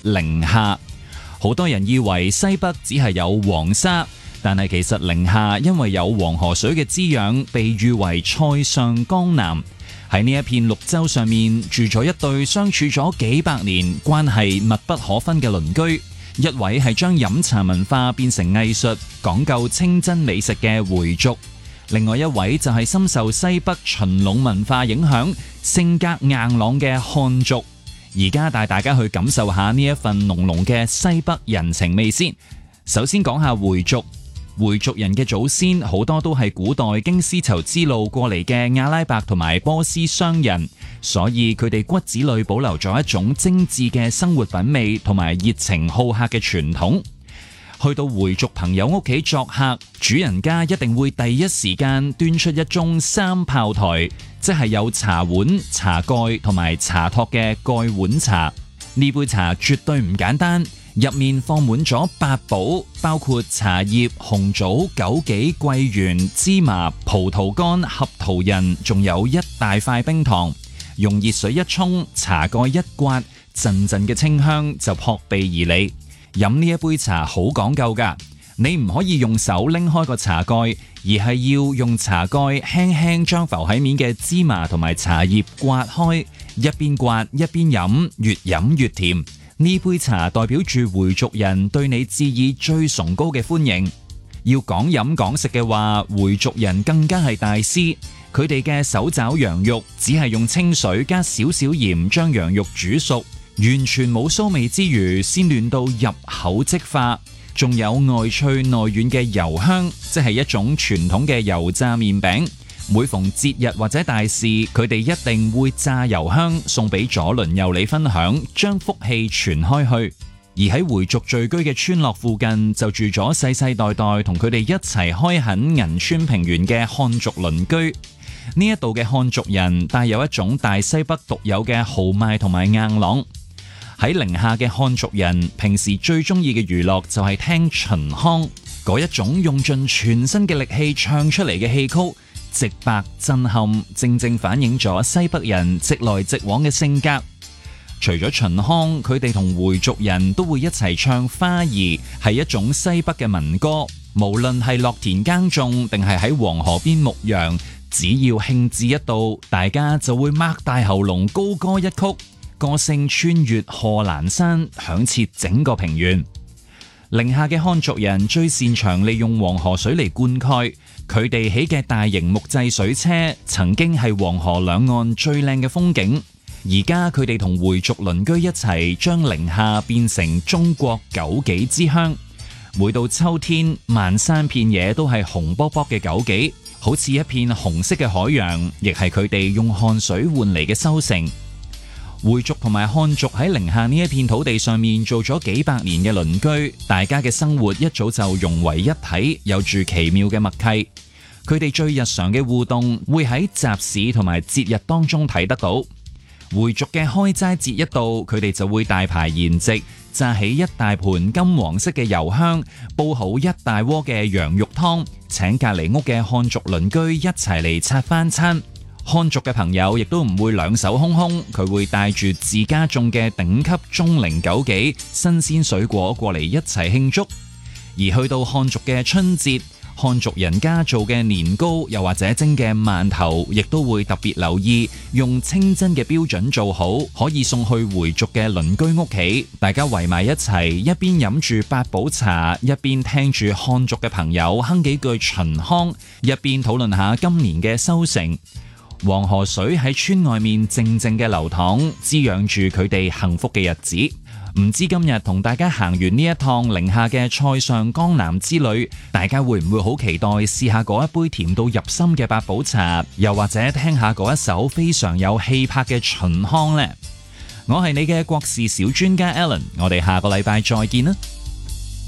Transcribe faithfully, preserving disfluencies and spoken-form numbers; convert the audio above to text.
寧夏。好多人以為西北只係有黃沙，但係其實寧夏因為有黃河水嘅滋養，被譽為塞上江南。喺呢一片綠洲上面住咗一對相處咗幾百年、關係密不可分嘅鄰居。一位係將飲茶文化變成藝術、講究清真美食嘅回族，另外一位就係深受西北秦儂文化影響、性格硬朗嘅漢族。而家帶大家去感受下呢一份濃濃嘅西北人情味先。首先講下回族。回族人嘅祖先好多都係古代經絲綢之路過嚟嘅阿拉伯同埋波斯商人，所以佢哋骨子裏保留咗一種精緻嘅生活品味同埋熱情好客嘅傳統。去到回族朋友屋企作客，主人家一定會第一時間端出一盅三炮台，即係有茶碗、茶蓋同埋茶托嘅蓋碗茶。呢杯茶絕對唔簡單，入面放滿咗八寶，包括茶葉、紅棗、枸杞、桂圓、芝麻、葡萄乾、合桃仁，仲有一大塊冰糖。用熱水一沖，茶蓋一刮，陣陣嘅清香就撲鼻而嚟。飲呢一杯茶好講究㗎，你唔可以用手拎開個茶蓋，而係要用茶蓋輕輕將浮喺面嘅芝麻同埋茶葉刮開，一邊刮一邊飲，越飲越甜。呢杯茶代表住回族人對你致以最崇高嘅歡迎。要講飲講食嘅話，回族人更加係大師。佢哋嘅手抓羊肉只係用清水加少少鹽將羊肉煮熟，完全冇騷味之餘，鮮嫩到入口即化。仲有外脆內軟嘅油香，即係一種傳統嘅油炸麵餅。每逢節日或者大事，佢哋一定會炸油香送俾左鄰右里分享，將福氣傳開去。而喺回族聚居嘅村落附近，就住咗世世代代同佢哋一齊開墾銀川平原嘅漢族鄰居。呢一度嘅漢族人帶有一種大西北獨有嘅豪邁同埋硬朗。喺寧夏嘅漢族人平時最中意嘅娛樂就係聽秦腔，嗰一種用盡全身嘅力氣唱出嚟嘅戲曲，直白震撼，正正反映咗西北人直來直往嘅性格。除咗秦腔，佢哋同回族人都會一齊唱花兒，係一種西北嘅民歌。無論係落田耕種定係喺黃河邊牧羊，只要興致一到，大家就會擘大喉嚨高歌一曲，歌聲穿越賀蘭山，響徹整個平原。寧夏嘅漢族人最擅長利用黃河水嚟灌溉，佢哋起嘅大型木製水車曾經係黃河兩岸最靚嘅風景。而家佢哋同回族鄰居一齊將寧夏變成中國枸杞之鄉。每到秋天，漫山遍野都係紅卜卜嘅枸杞，好似一片紅色嘅海洋，亦係佢哋用汗水換嚟嘅收成。回族同埋漢族喺寧夏呢一片土地上面做咗幾百年嘅鄰居，大家嘅生活一早就融為一體，有住奇妙嘅默契。佢哋最日常嘅互動會喺集市同埋節日當中睇得到。回族嘅開齋節一到，佢哋就會大排筵席，炸起一大盤金黃色嘅油香，煲好一大鍋嘅羊肉湯，請隔離屋嘅漢族鄰居一齊嚟拆翻餐。漢族嘅朋友亦都唔會兩手空空，佢會帶住自家種嘅頂級中齡枸杞、新鮮水果過嚟一齊慶祝。而去到漢族嘅春節，漢族人家做嘅年糕，又或者蒸嘅饅頭，亦都會特別留意，用清真嘅標準做好，可以送去回族嘅鄰居屋企，大家圍埋一齊，一邊飲住八寶茶，一邊聽住漢族嘅朋友哼幾句秦腔，一邊討論下今年嘅收成。黃河水喺村外面靜靜嘅流淌，滋養住佢哋幸福嘅日子。唔知今日同大家行完呢一趟寧夏嘅塞上江南之旅，大家會唔會好期待試下嗰一杯甜到入心嘅八寶茶，又或者聽下嗰一首非常有氣魄嘅秦腔呢？我係你嘅國事小專家 Alan，我哋下個禮拜再見啦。